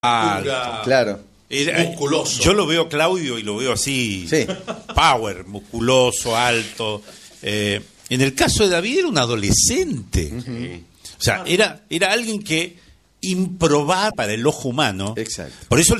Claro. Musculoso. Yo lo veo a Claudio y lo veo así, Sí. power, musculoso, alto. En el caso de David era un adolescente. O sea, era alguien que improbar para el ojo humano. Exacto. Por eso